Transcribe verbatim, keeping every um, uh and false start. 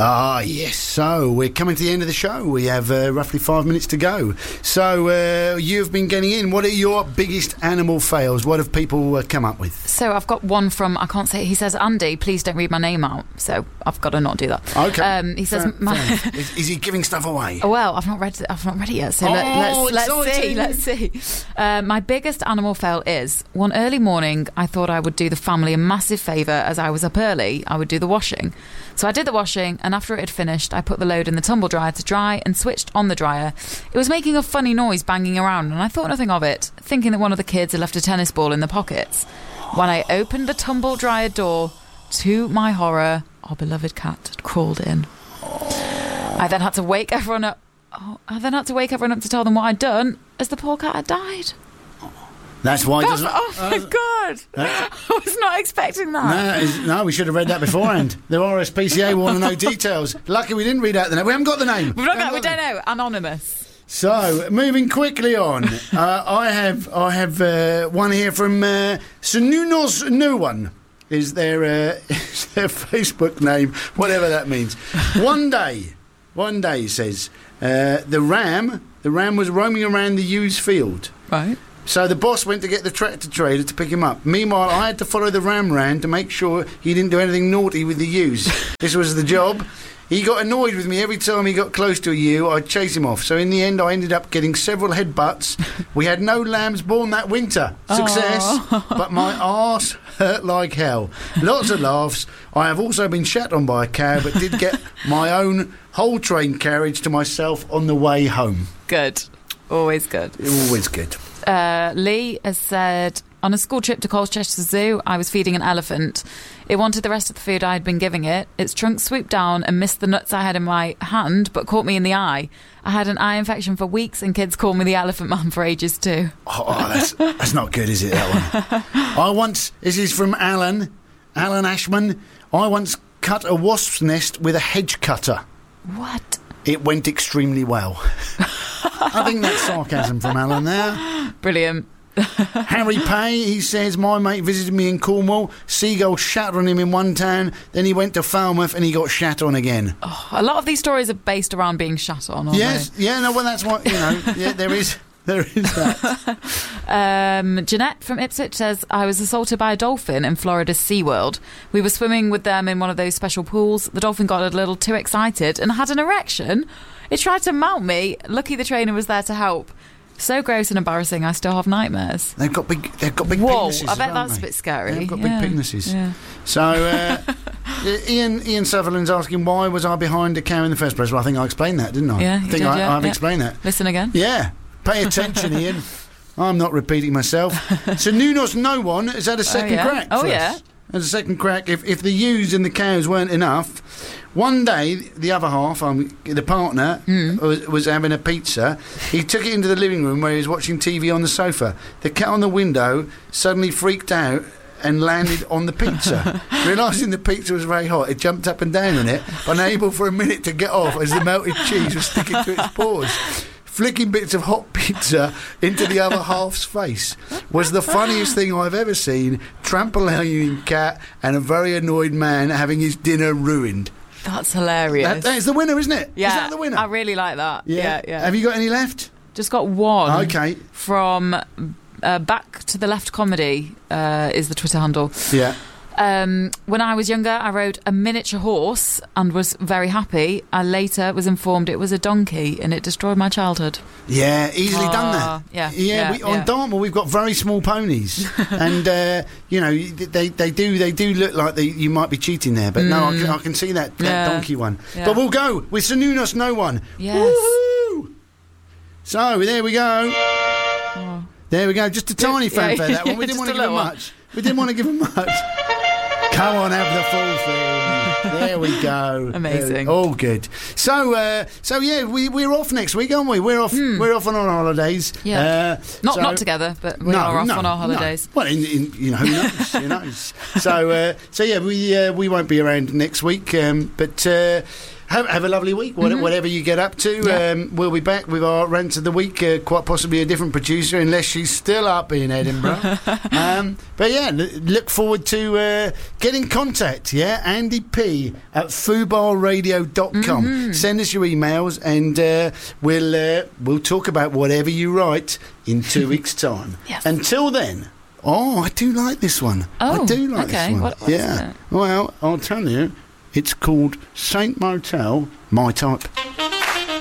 Ah, yes. So we're coming to the end of the show. We have uh, roughly five minutes to go. So uh, you've been getting in. What are your biggest animal fails? What have people uh, come up with? So I've got one from, I can't say, he says, Andy, please don't read my name out. So I've got to not do that. Okay. Um, he says, fair, my fair is, is he giving stuff away? Oh, well, I've not read it. I've not read it yet. So oh, let, let's let's exciting. see. Let's see. Uh, my biggest animal fail is one early morning. I thought I would do the family a massive favour as I was up early. I would do the washing. So I did the washing, and after it had finished, I put the load in the tumble dryer to dry and switched on the dryer. It was making a funny noise banging around, and I thought nothing of it, thinking that one of the kids had left a tennis ball in the pockets. When I opened the tumble dryer door, to my horror, our beloved cat had crawled in. I then had to wake everyone up. Oh, I then had to wake everyone up to tell them what I'd done, as the poor cat had died. That's why. That's, doesn't, oh my uh, God! Uh, I was not expecting that. No, no, we should have read that beforehand. The R S P C A want to know details. Lucky we didn't read out the name. We haven't got the name. We've not got, we don't know. Anonymous. So, moving quickly on, uh, I have I have uh, one here from uh, Sanunos No One. Is their uh, is their Facebook name, whatever that means. One day, one day, he says uh, the ram the ram was roaming around the ewes field. Right. So the boss went to get the tractor trailer to pick him up. Meanwhile, I had to follow the ram round to make sure he didn't do anything naughty with the ewes. This was the job. He got annoyed with me every time he got close to a ewe. I'd chase him off. So in the end, I ended up getting several headbutts. We had no lambs born that winter. Success. Aww. But my arse hurt like hell. Lots of laughs. I have also been shat on by a cow, but did get my own whole train carriage to myself on the way home. Good. Always good. Always good. Uh, Lee has said, on a school trip to Colchester Zoo, I was feeding an elephant. It wanted the rest of the food I had been giving it. Its trunk swooped down and missed the nuts I had in my hand, but caught me in the eye. I had an eye infection for weeks, and kids called me the Elephant Man for ages too. Oh, oh that's, that's not good, is it, that one? I once, this is from Alan, Alan Ashman, I once cut a wasp's nest with a hedge cutter. What? It went extremely well. I think that's sarcasm from Alan there. Brilliant. Harry Pay, he says, my mate visited me in Cornwall. Seagull shat on him in one town. Then he went to Falmouth and he got shat on again. Oh, a lot of these stories are based around being shat on, aren't yes, they? yeah, no, well, that's what, you know, yeah, there is... There is that. um, Jeanette from Ipswich says, I was assaulted by a dolphin in Florida's SeaWorld. We were swimming with them in one of those special pools. The dolphin got a little too excited and had an erection. It tried to mount me. Lucky the trainer was there to help. So gross and embarrassing, I still have nightmares. They've got big They've got big Whoa, penises. I bet that's they? a bit scary. They've got yeah. big penises. Yeah. So, uh, Ian Ian Sutherland's asking, why was I behind a cow in the first place? Well, I think I explained that, didn't I? Yeah, I think did, I, yeah, I've yeah. explained that. Listen again. Yeah. Pay attention, Ian. I'm not repeating myself. So Nunos No One has had a second oh, yeah. crack. Oh, for yeah. us. Has a second crack. If if the ewes and the cows weren't enough, one day the other half, um, the partner, mm. was, was having a pizza. He took it into the living room where he was watching T V on the sofa. The cat on the window suddenly freaked out and landed on the pizza. Realising the pizza was very hot, it jumped up and down on it, unable for a minute to get off as the melted cheese was sticking to its paws. Flicking bits of hot pizza into the other half's face was the funniest thing I've ever seen. Trampolining cat and a very annoyed man having his dinner ruined. That's hilarious. That, that is the winner, isn't it? Yeah, is that the winner? I really like that. Yeah, yeah. yeah. Have you got any left? Just got one. Okay. From uh, Back to the Left Comedy uh, is the Twitter handle. Yeah. Um, when I was younger, I rode a miniature horse and was very happy. I later was informed it was a donkey, and it destroyed my childhood. Yeah, easily uh, done that. Yeah, yeah. yeah, we, yeah. On Dartmoor, we've got very small ponies, and uh, you know they, they do they do look like they, you might be cheating there, but mm. no, I can, I can see that, that yeah. donkey one. Yeah. But we'll go with Sanunos No One. Yes. Woohoo! So there we go. Oh. There we go. Just a tiny fanfare yeah, that one. We didn't want to give him one. much. We didn't want to give him much. Come on, have the full thing. There we go. Amazing. Uh, all good. So, uh, so yeah, we we're off next week, aren't we? We're off. Mm. We're off on our holidays. Yeah. Uh, not so, not together, but we no, are off no, on our holidays. No. Well, in, in, you know, who knows? Who knows? So, uh, so yeah, we uh, we won't be around next week, um, but. Uh, have, have a lovely week, whatever, Mm-hmm. whatever you get up to. Yeah. Um, we'll be back with our rant of the week, uh, quite possibly a different producer, unless she's still up in Edinburgh. um, but yeah, l- look forward to uh, get in contact, yeah? Andy P at fubar radio dot com. Mm-hmm. Send us your emails and uh, we'll, uh, we'll talk about whatever you write in two weeks' time. Yes. Until then... Oh, I do like this one. Oh, I do like okay. this one. What- what is yeah. it? Well, I'll tell you. It's called Saint Motel, My Type.